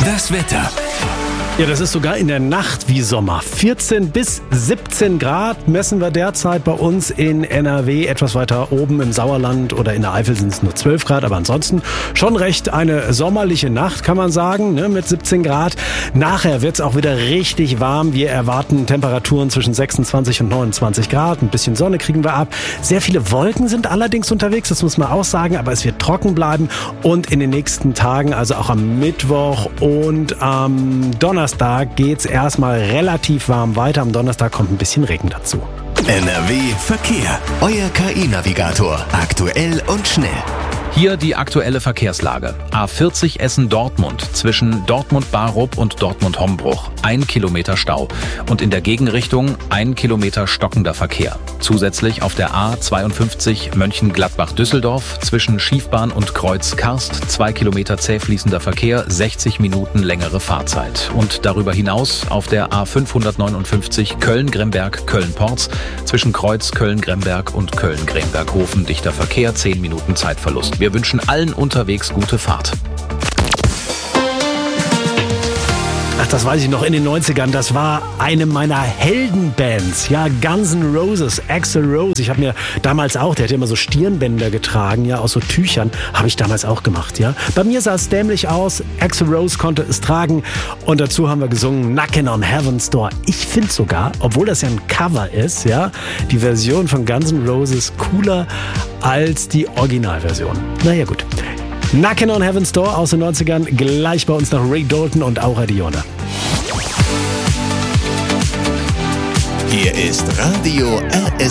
Das Wetter. Ja, das ist sogar in der Nacht wie Sommer. 14 bis 17 Grad messen wir derzeit bei uns in NRW. Etwas weiter oben im Sauerland oder in der Eifel sind es nur 12 Grad. Aber ansonsten schon recht eine sommerliche Nacht, kann man sagen, ne, mit 17 Grad. Nachher wird es auch wieder richtig warm. Wir erwarten Temperaturen zwischen 26 und 29 Grad. Ein bisschen Sonne kriegen wir ab. Sehr viele Wolken sind allerdings unterwegs, das muss man auch sagen. Aber es wird trocken bleiben. Und in den nächsten Tagen, also auch am Mittwoch und am Donnerstag, geht's erstmal relativ warm weiter. Am Donnerstag kommt ein bisschen Regen dazu. NRW Verkehr. Euer KI-Navigator. Aktuell und schnell. Hier die aktuelle Verkehrslage. A40 Essen-Dortmund zwischen Dortmund-Barup und Dortmund-Hombruch. 1 Kilometer Stau. Und in der Gegenrichtung 1 Kilometer stockender Verkehr. Zusätzlich auf der A52 Mönchengladbach-Düsseldorf zwischen Schiefbahn und Kreuz Karst 2 Kilometer zäh fließender Verkehr, 60 Minuten längere Fahrzeit. Und darüber hinaus auf der A559 Köln-Gremberg, Köln-Porz zwischen Kreuz Köln-Gremberg und Köln-Gremberghofen dichter Verkehr, 10 Minuten Zeitverlust. Wir wünschen allen unterwegs gute Fahrt. Ach, das weiß ich noch, in den 90ern, das war eine meiner Heldenbands, ja, Guns N' Roses, Axl Rose. Ich habe mir damals auch, der hat ja immer so Stirnbänder getragen, ja, aus so Tüchern, habe ich damals auch gemacht, ja. Bei mir sah es dämlich aus, Axl Rose konnte es tragen und dazu haben wir gesungen Knockin' on Heaven's Door. Ich finde sogar, obwohl das ja ein Cover ist, ja, die Version von Guns N' Roses cooler als die Originalversion. Naja, gut. Knockin' on Heaven's Door aus den 90ern, gleich bei uns nach Rick Dalton und Aura Dione. Hier ist Radio RS.